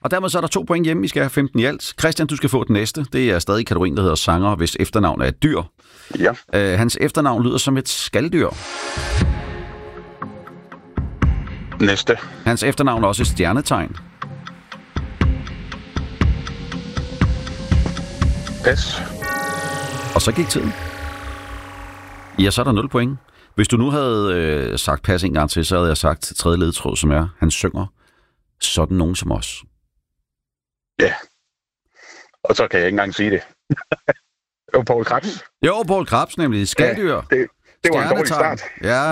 Og dermed så er der 2 point hjemme. I skal have 15 i alt. Christian, du skal få den næste. Det er stadig kategorien, der hedder sanger, hvis efternavn er et dyr. Ja. Hans efternavn lyder som et skalddyr. Næste. Hans efternavn er også et stjernetegn. Pas. Og så gik tiden. Ja, så er der 0 point. Hvis du nu havde sagt pas en gang til, så havde jeg sagt tredje ledtråd, som er, han synger sådan nogen som os. Ja. Og så kan jeg ikke engang sige det. Det var Poul Krebs. Jo, Poul Krebs nemlig. Skalddyr. Ja, det var en dårlig start. Ja,